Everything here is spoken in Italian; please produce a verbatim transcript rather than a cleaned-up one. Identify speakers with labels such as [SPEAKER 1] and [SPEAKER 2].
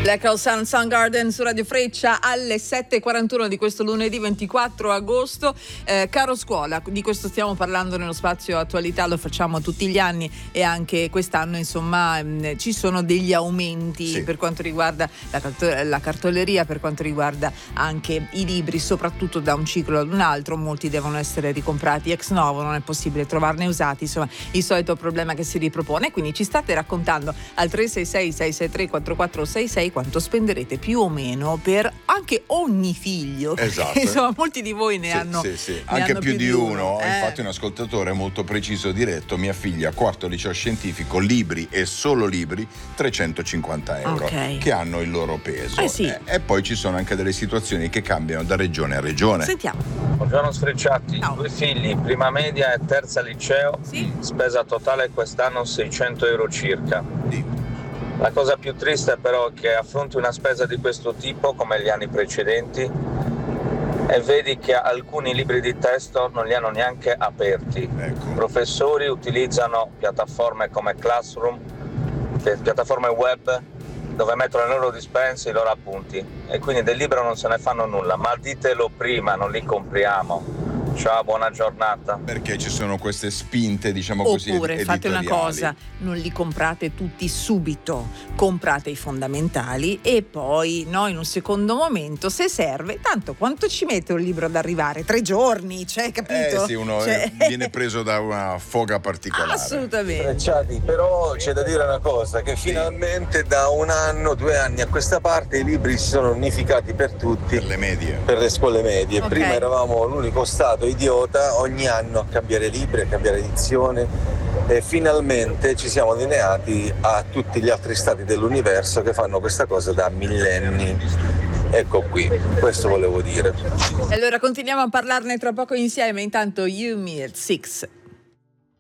[SPEAKER 1] Black Hole Sun Soundgarden su Radio Freccia alle sette e quarantuno di questo lunedì ventiquattro agosto. Eh, caro scuola, di questo stiamo parlando nello spazio attualità, lo facciamo tutti gli anni e anche quest'anno insomma mh, ci sono degli aumenti sì. per quanto riguarda la, cart- la cartoleria, per quanto riguarda anche i libri, soprattutto da un ciclo ad un altro, molti devono essere ricomprati ex novo, non è possibile trovarne usati, insomma il solito problema che si ripropone. Quindi ci state raccontando al tre sei sei sei sei tre quattro quattro sei sei quanto spenderete più o meno per anche ogni figlio.
[SPEAKER 2] Esatto.
[SPEAKER 1] Insomma, molti di voi ne
[SPEAKER 2] sì,
[SPEAKER 1] hanno
[SPEAKER 2] sì, sì.
[SPEAKER 1] ne
[SPEAKER 2] anche
[SPEAKER 1] hanno
[SPEAKER 2] più, più di uno.
[SPEAKER 1] Eh.
[SPEAKER 2] Infatti un ascoltatore molto preciso e diretto: mia figlia quarto liceo scientifico, libri e solo libri trecentocinquanta euro,
[SPEAKER 1] okay.
[SPEAKER 2] che hanno il loro peso.
[SPEAKER 1] Eh sì.
[SPEAKER 2] eh, e poi ci sono anche delle situazioni che cambiano da regione a regione.
[SPEAKER 1] Sentiamo.
[SPEAKER 3] Buongiorno Sfrecciati,
[SPEAKER 1] no.
[SPEAKER 3] due figli, prima media e terza liceo,
[SPEAKER 1] sì.
[SPEAKER 3] spesa totale quest'anno seicento euro circa.
[SPEAKER 2] Sì.
[SPEAKER 3] La cosa più triste però è che affronti una spesa di questo tipo come gli anni precedenti e vedi che alcuni libri di testo non li hanno neanche aperti.
[SPEAKER 2] Ecco.
[SPEAKER 3] I professori utilizzano piattaforme come Classroom, piattaforme web dove mettono le loro dispense, i loro appunti, e quindi del libro non se ne fanno nulla, ma ditelo prima, non li compriamo. Ciao, buona giornata.
[SPEAKER 2] Perché ci sono queste spinte, diciamo così,
[SPEAKER 1] oppure fate una
[SPEAKER 2] editoriali.
[SPEAKER 1] cosa, non li comprate tutti subito, comprate i fondamentali e poi no, in un secondo momento, se serve, tanto quanto ci mette un libro ad arrivare? Tre giorni, cioè, capito?
[SPEAKER 2] Eh sì, uno
[SPEAKER 1] cioè...
[SPEAKER 2] viene preso da una foga particolare.
[SPEAKER 1] Assolutamente.
[SPEAKER 4] Frecciati, però c'è da dire una cosa, che finalmente da un anno, due anni a questa parte i libri si sono unificati per tutti.
[SPEAKER 2] Per le medie.
[SPEAKER 4] Per le scuole medie.
[SPEAKER 1] Okay.
[SPEAKER 4] Prima eravamo l'unico stato idiota ogni anno a cambiare libri, a cambiare edizione, e finalmente ci siamo allineati a tutti gli altri stati dell'universo che fanno questa cosa da millenni. Ecco qui, questo volevo dire.
[SPEAKER 1] Allora continuiamo a parlarne tra poco insieme, intanto You Me at Six.